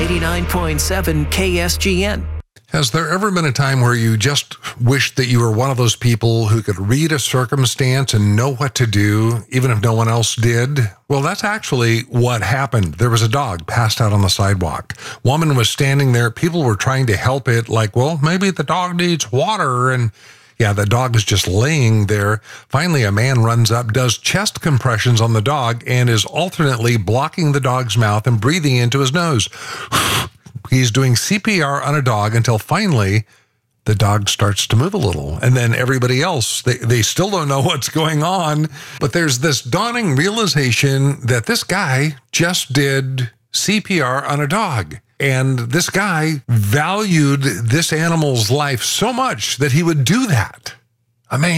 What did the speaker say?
89.7 KSGN. Has there ever been a time where you just wished that you were one of those people who could read a circumstance and know what to do, even if no one else did? Well, that's actually what happened. There was a dog passed out on the sidewalk. Woman was standing there. People were trying to help it, like, well, maybe the dog needs water. And yeah, the dog is just laying there. Finally, a man runs up, does chest compressions on the dog, and is alternately blocking the dog's mouth and breathing into his nose. He's doing CPR on a dog until finally the dog starts to move a little. And then everybody else, they still don't know what's going on. But there's this dawning realization that this guy just did CPR on a dog. And this guy valued this animal's life so much that he would do that. Amazing.